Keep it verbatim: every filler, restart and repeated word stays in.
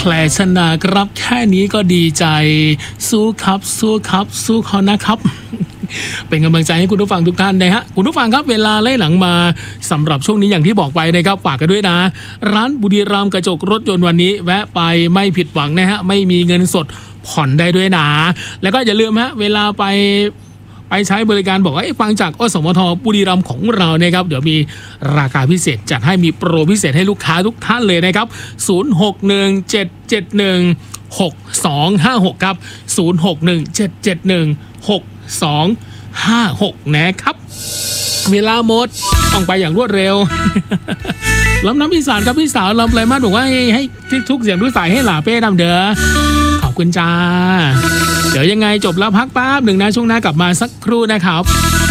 ลชนะครับแค่นี้ก็ดีใจสู้ครับสู้ครับสู้เขานะครับ เป็นกำลังใจให้คุณผู้ฟังทุกท่านนะฮะคุณผู้ฟังครับเวลาไล่หลังมาสำหรับช่วงนี้อย่างที่บอกไปนะครับฝากกันด้วยนะร้านบุรีรัมย์กระจกรถยนต์วันนี้แวะไปไม่ผิดหวังนะฮะไม่มีเงินสดผ่อนได้ด้วยนะแล้วก็อย่าลืมฮะเวลาไปไปใช้บริการบอกว่าฟังจากอสมทบุรีรัมย์ของเราเนี่ยครับเดี๋ยวมีราคาพิเศษจัดให้มีโปรพิเศษให้ลูกค้าทุกท่านเลยนะครับศูนย์ หก หนึ่ง เจ็ด เจ็ด หนึ่ง หก สอง ห้า หกครับศูนย์ หก หนึ่ง เจ็ด เจ็ด หนึ่ง หก สอง ห้า หกนะครับเวลาหมดต้องไปอย่างรวดเร็ว ลำน้ำอีสานครับพี่สาวลำไรมาบอกว่าให้ให้ทุกเสียงทุกสายให้หลาเป้นำเด้อขอบคุณจ้าเดี๋ยวยังไงจบแล้วพักแป๊บหนึ่งนะช่วงหน้ากลับมาสักครู่นะครับ